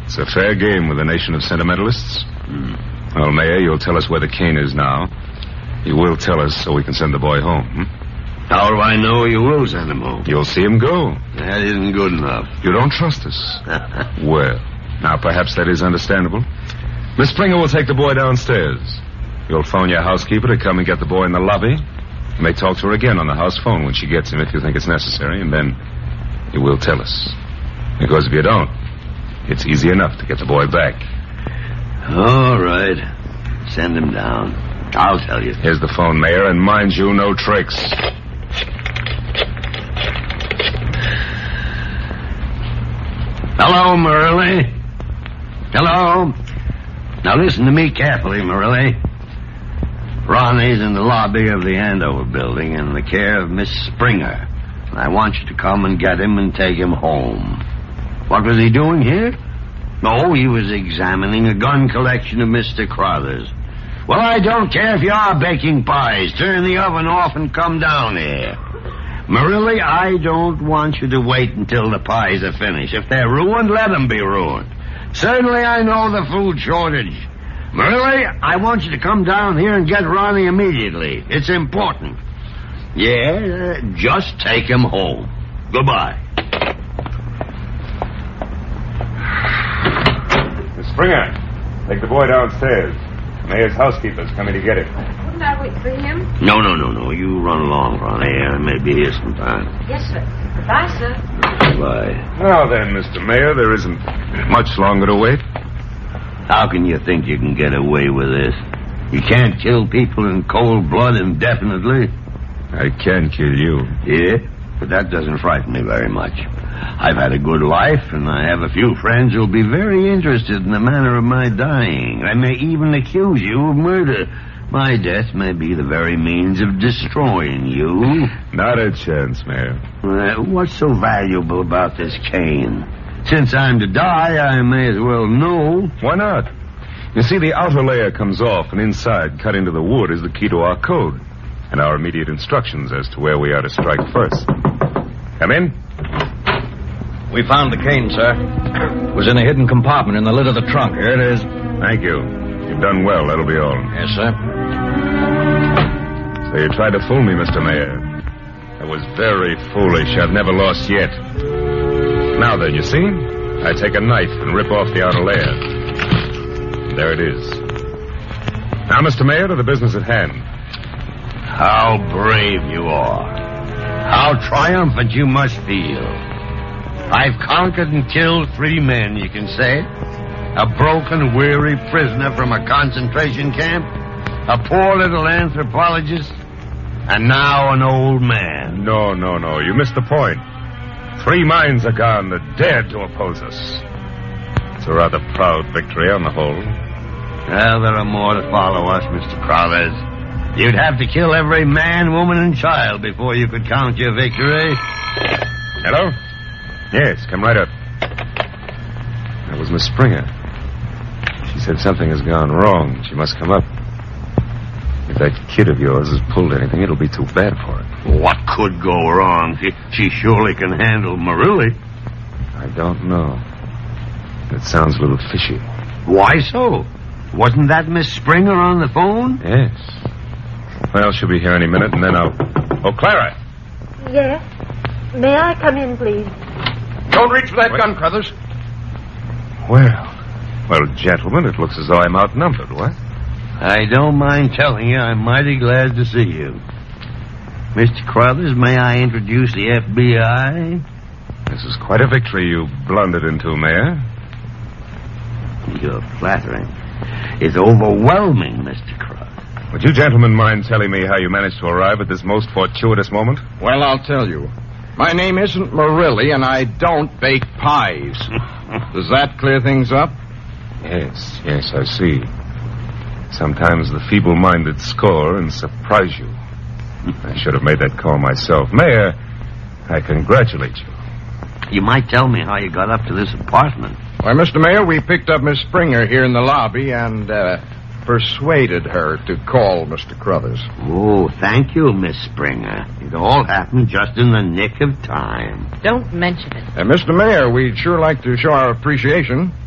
It's a fair game with a nation of sentimentalists. Well, Mayor, you'll tell us where the cane is now. You will tell us so we can send the boy home. How do I know you will send him home? You'll see him go. That isn't good enough. You don't trust us. Well, now perhaps that is understandable. Miss Springer will take the boy downstairs. You'll phone your housekeeper to come and get the boy in the lobby. You may talk to her again on the house phone when she gets him if you think it's necessary, and then you will tell us. Because if you don't, it's easy enough to get the boy back. All right. Send him down. I'll tell you. Here's the phone, Mayor, and mind you, no tricks. Hello, Morelli. Hello. Now listen to me carefully, Morelli. Ronnie's in the lobby of the Andover building in the care of Miss Springer. I want you to come and get him and take him home. What was he doing here? Oh, he was examining a gun collection of Mr. Crothers. Well, I don't care if you are baking pies. Turn the oven off and come down here. Morelli, I don't want you to wait until the pies are finished. If they're ruined, let them be ruined. Certainly I know the food shortage. Morelli, I want you to come down here and get Ronnie immediately. It's important. Yeah, just take him home. Goodbye. Miss Springer, take the boy downstairs. Mayor's housekeeper's coming to get him. Wouldn't I wait for him? No. You run along, Ronnie. I may be here sometime. Yes, sir. Goodbye, sir. Goodbye. Now then, Mr. Mayor, there isn't much longer to wait. How can you think you can get away with this? You can't kill people in cold blood indefinitely. I can kill you. Yeah, but that doesn't frighten me very much. I've had a good life, and I have a few friends who'll be very interested in the manner of my dying. I may even accuse you of murder. My death may be the very means of destroying you. Not a chance, Mayor. What's so valuable about this cane? Since I'm to die, I may as well know. Why not? You see, the outer layer comes off, and inside, cut into the wood, is the key to our code and our immediate instructions as to where we are to strike first. Come in. We found the cane, sir. It was in a hidden compartment in the lid of the trunk. Here it is. Thank you. You've done well. That'll be all. Yes, sir. So you tried to fool me, Mr. Mayor. That was very foolish. I've never lost yet. Now then, you see? I take a knife and rip off the outer layer. There it is. Now, Mr. Mayor, to the business at hand. How brave you are. How triumphant you must feel. I've conquered and killed 3 men, you can say. A broken, weary prisoner from a concentration camp, a poor little anthropologist, and now an old man. No. You missed the point. 3 minds are gone that dared to oppose us. It's a rather proud victory on the whole. Well, there are more to follow us, Mr. Crothers. You'd have to kill every man, woman, and child before you could count your victory. Hello? Yes, come right up. That was Miss Springer. She said something has gone wrong. She must come up. If that kid of yours has pulled anything, it'll be too bad for it. What could go wrong? She surely can handle Morelli. I don't know. It sounds a little fishy. Why so? Wasn't that Miss Springer on the phone? Yes. Well, she'll be here any minute, and then I'll... Oh, Clara! Yes? May I come in, please? Don't reach for that gun, Crothers. Well, gentlemen, it looks as though I'm outnumbered, what? I don't mind telling you I'm mighty glad to see you. Mr. Crothers, may I introduce the FBI? This is quite a victory you blundered into, Mayor. You're flattering. It's overwhelming, Mr. Crothers. Would you gentlemen mind telling me how you managed to arrive at this most fortuitous moment? Well, I'll tell you. My name isn't Morelli, and I don't bake pies. Does that clear things up? Yes, I see. Sometimes the feeble-minded score and surprise you. I should have made that call myself. Mayor, I congratulate you. You might tell me how you got up to this apartment. Why, Mr. Mayor, we picked up Miss Springer here in the lobby and persuaded her to call Mr. Crothers. Oh, thank you, Miss Springer. It all happened just in the nick of time. Don't mention it. Mr. Mayor, we'd sure like to show our appreciation.